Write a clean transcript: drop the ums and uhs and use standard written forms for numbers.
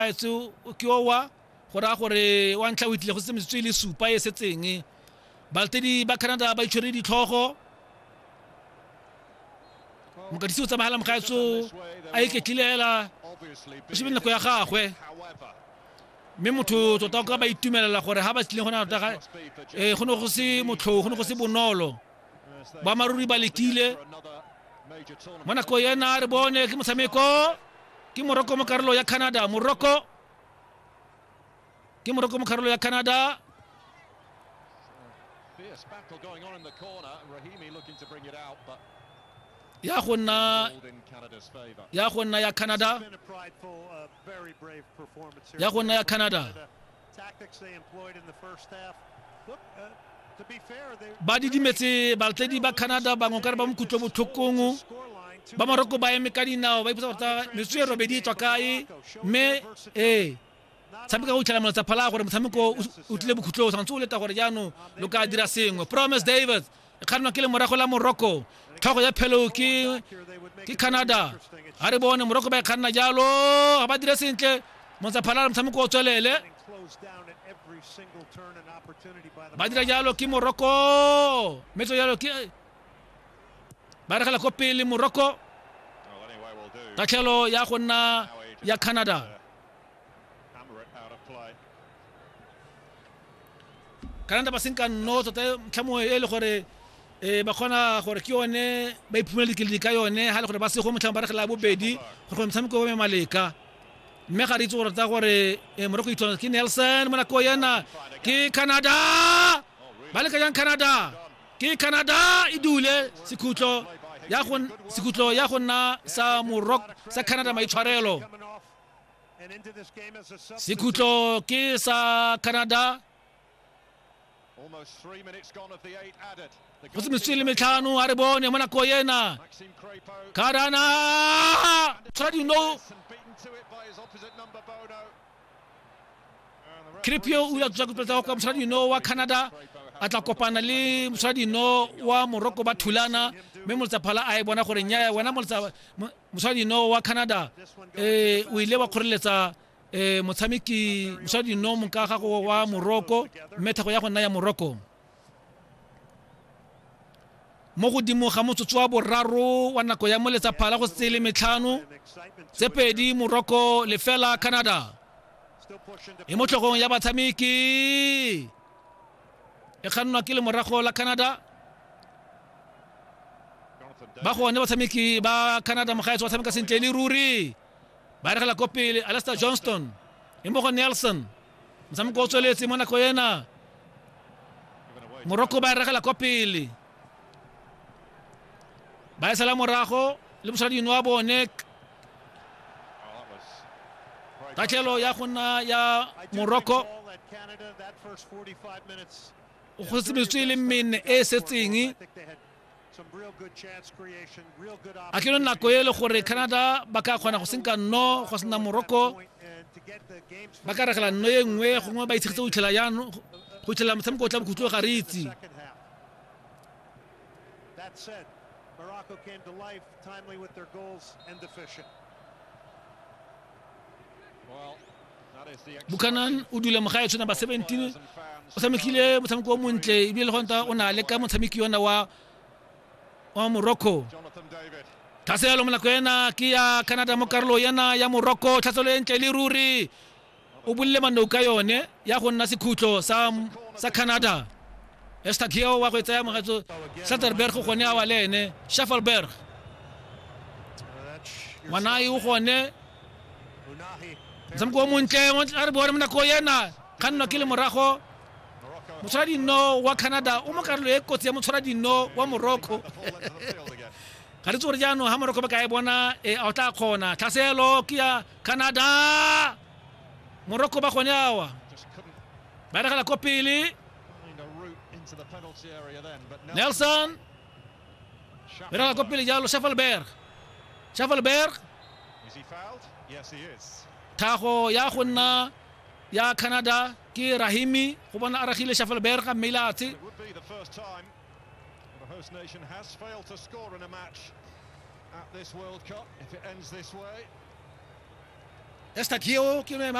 etso ke wa gora gore wa ntla o itle go se metswe le supa e setseng baltedi ba Canada ba itshwere ditlhogo mokatisi o tsamagala mogaetso a iketlilela o shebile nako ya gagwe mme motho tota ka ba itumelela gore ha ba tlile gona tota go ne go se motlho go ne go se bonolo ba maruri ba lekile mo nako yena re bone ke motshameko ke Morocco mo karolo ya Canada Morocco mo karolo ya Canada ya gonna ya Canada ba didimetse baltedi ba Canada ba ngokare ba mokutlo bothokong ba Morocco ba eme ka dinao ba ipotsa gore metswe robedi tswa kae me tshameka go tshela motsa phala gore motshameko o tlile bokutlo o santse o leta gore jaano lo ka dira sengwe Promise David e kganwa ke le morago la Morocco tlhogo ya phelo ke Canada ha re bone Morocco ba e kganna jalo ga ba dire sentle motsa phala motshameko o tswelele ba dira jalo ke Morocco metso jalo ke ba re gala go pele Morocco ka tlhelo ya go nna ya Canada Canada ba senka no tota tlhamo e le gore ba khona gore ke yone ba iphumele ke le ka yone ha le gore ba se go motlhamo ba re gala bobedi go motshameko wa maleka mme ga re itse gore tsa gore Morocco itona ke Nelson mo nako yana ke Canada ba le ka jang Canada ke Canada e dule sekutlo ya go nna sa Morocco sa Canada maitshwarelo sekutlo ke sa Canada go se metswe le metlhano a re bone mo nako yena Karana tshwadi no Kripio o ya tswa go pletsa go mosadi no wa Canada a tla kopana le mosadi no wa Morocco ba thulana mme motsa phala a e bona gore nya wena mosadi no wa Canada o ile wa kgoreletsa motshameki mosadi no monka ga go wa Morocco mme thego ya go nna ya Morocco mo godimo ga motsotso wa boraro wa nako ya moletsa phala go tsele metlhano tse pedi Morocco le fela Canada e motlhogong ya batshameki e kgannwa ke le morago la Canada ba gone batshameki ba Canada mogaetso ba tshameka sentle le ruri ba regela ko pele Alistair Johnston e mo go Nelson motshameko o tsweletse mo nako yena Morocco ba regela ko pele ba sala morago le mosadi no wa bone ka tlhelo ya go nna ya Morocco go se metswe le mene e setseng a ke nako e le gore Canada ba ka kgona go senka no go sena Morocco ba ka regela no e nngwe gongwe ba itshitse go tlhela yana go tlhela motshameko o tla bokutlo ga re itse Morocco came to life timely with their goals and the fishing. Buchanan o dule mogaetso na ba 17 o tshamekile motshameko o montle e bile go nta o na le ka motshameki yona wa Morocco Thaselo mo nako yena ke ya Canada mo karolo yena ya Morocco tlhatselo e ntle le ruri o bulle mano ka yone ya go nna sekhutlo sa Canada Estakio wa go tsaya mogatso Satterberg go ne a wa lene Schaffelberg Wanai o gone Zamko montle mo re bone mo nako yena kganna ke le morago motswadi no wa Canada o mo karolo e kotsi ya motswadi no wa Morocco ga re tsore jaano ha Morocco ba ka e bona a tla khona Thaselo ke ya Canada Morocco ba gone awa ba regela ko pele Nelson regela ko pele jalo Schaffelberg Is he fouled? Yes, he is. Thago ya go nna ya Canada ke Rahimi go bona Aragile Schaffelberg a Melati It would be the first time the host nation has failed to score in a match at this World Cup if it ends this way. esta kio